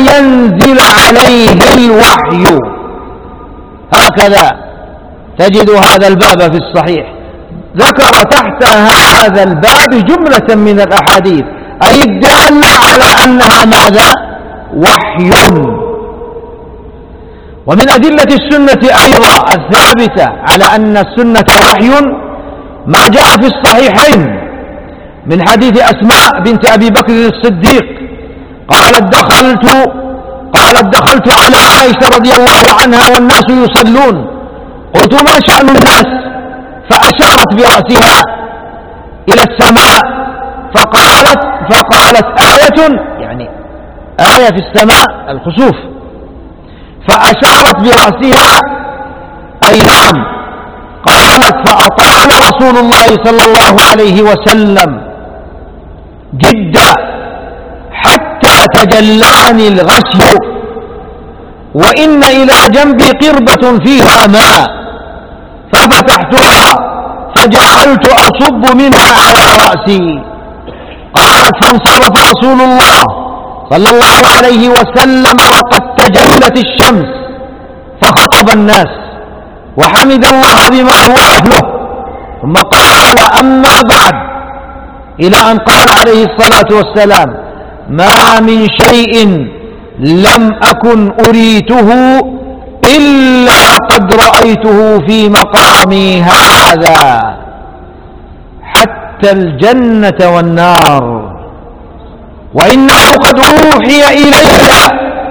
ينزل عليه الوحي. هكذا تجد هذا الباب في الصحيح. ذكر تحت هذا الباب جملة من الأحاديث أي الدالة على أنها ماذا؟ وحي. ومن أدلة السنة أيضا الثابتة على أن السنة وحي ما جاء في الصحيحين من حديث أسماء بنت أبي بكر الصديق قالت دخلت على عائشة رضي الله عنها والناس يصلون، قلت ما شأن الناس؟ فأشارت برأسها إلى السماء فقالت آية، يعني آية في السماء الخسوف، فأشارت برأسها أي نعم. قالت فأطال رسول الله صلى الله عليه وسلم جدا حتى تجلاني الغشي، وإن إلى جنبي قربة فيها ماء ففتحتها فجعلت أصب منها على رأسي. قالت فانصرف رسول الله صلى الله عليه وسلم وقد تجلت الشمس فخطب الناس وحمد الله بما هو أهله، ثم قال أما بعد، إلى أن قال عليه الصلاة والسلام ما من شيء لم أكن أريته إلا قد رأيته في مقامي هذا، حتى الجنة والنار، وإنه قد أوحي إلي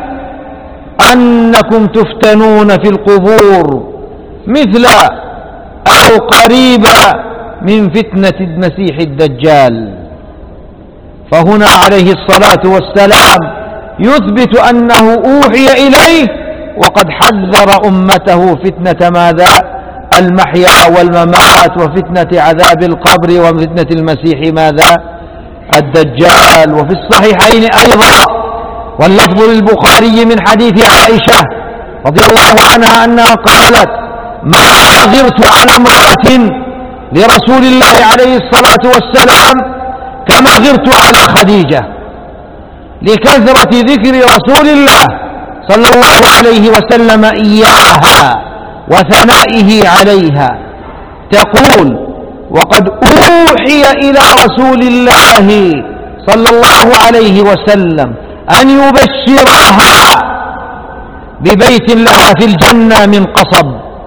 أنكم تفتنون في القبور مثل أو قريبا من فتنة المسيح الدجال. فهنا عليه الصلاة والسلام يثبت أنه أوحي إليه وقد حذر أمته فتنة ماذا؟ المحيا والممات، وفتنة عذاب القبر، وفتنة المسيح ماذا؟ الدجال. وفي الصحيحين أيضا واللفظ للبخاري من حديث عائشة رضي الله عنها أنها قالت ما غرت على امرأة لرسول الله عليه الصلاة والسلام كما غرت على خديجة، لكثرة ذكر رسول الله صلى الله عليه وسلم إياها وثنائه عليها. تقول وقد أوحي إلى رسول الله صلى الله عليه وسلم أن يبشرها ببيت لها في الجنة من قصب،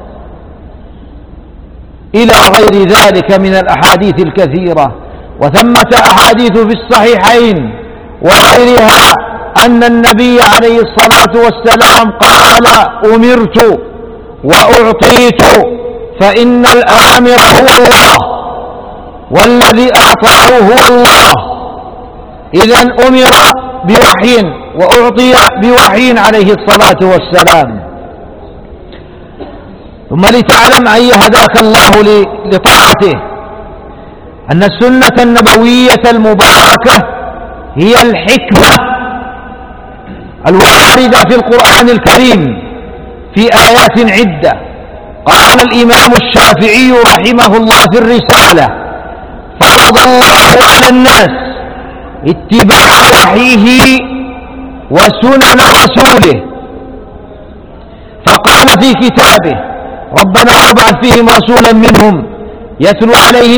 إلى غير ذلك من الأحاديث الكثيرة. وثمة أحاديث في الصحيحين وغيرها أن النبي عليه الصلاة والسلام قال أمرت وأعطيت فإن الآمر هو الله والذي أعطاه هو الله. إذن أمر بوحي وأعطي بوحي عليه الصلاة والسلام. ثم لتعلم أي هداك الله لطاعته أن السنة النبوية المباركة هي الحكمة الواردة في القرآن الكريم في آيات عدة. قال الإمام الشافعي رحمه الله في الرسالة فرض الله على الناس اتباع وحيه وسنن رسوله، فقال في كتابه ربنا وابعث فيهم رسولا منهم يتلو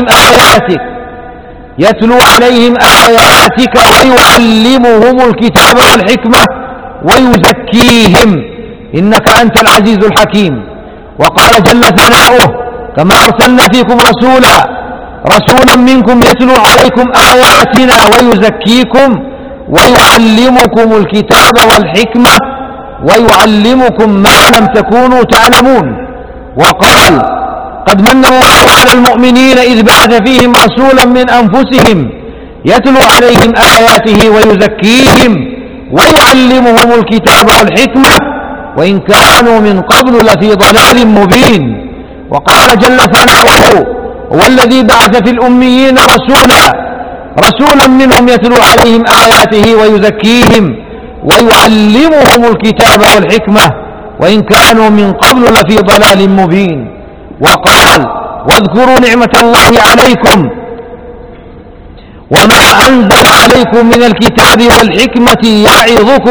عليهم آياتك ويعلمهم الكتاب والحكمة ويزكيهم إنك أنت العزيز الحكيم. وقال جل ثناؤه كما أرسلنا فيكم رسولا منكم يتلو عليكم آياتنا ويزكيكم ويعلمكم الكتاب والحكمة ويعلمكم ما لم تكونوا تعلمون. وقال قد من الله على المؤمنين إذ بعث فيهم رسولا من أنفسهم يتلو عليهم آياته ويزكيهم ويعلمهم الكتاب والحكمة وإن كانوا من قبل لفي ضلال مبين. وقال جل ثناؤه هو الذي بعث في الأميين رسولا منهم يتلو عليهم آياته ويزكيهم ويعلمهم الكتاب والحكمة وإن كانوا من قبل لفي ضلال مبين. وقال واذكروا نعمة الله عليكم وما أنزل عليكم من الكتاب والحكمة يعظكم